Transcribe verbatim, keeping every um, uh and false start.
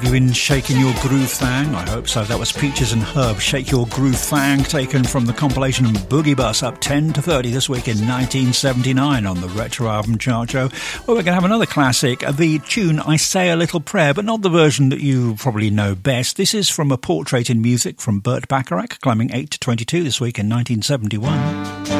you been shaking your groove thang? I hope so. That was Peaches and Herb, Shake Your Groove Thang, taken from the compilation Boogie Bus, up ten to thirty this week in nineteen seventy-nine on the Retro Album Chart Show. Well, we're going to have another classic, the tune I Say a Little Prayer, but not the version that you probably know best. This is from A Portrait in Music from Burt Bacharach, climbing eight to twenty-two this week in nineteen seventy-one.